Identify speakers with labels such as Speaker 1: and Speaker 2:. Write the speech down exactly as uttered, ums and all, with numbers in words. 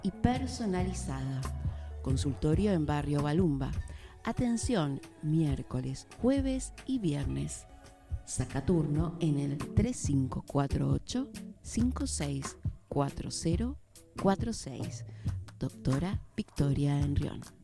Speaker 1: y personalizada. Consultorio en Barrio Balumba. Atención miércoles, jueves y viernes. Saca turno en el tres cinco cuatro ocho, cinco seis cuatro cero cuatro seis. Doctora Victoria Enrión.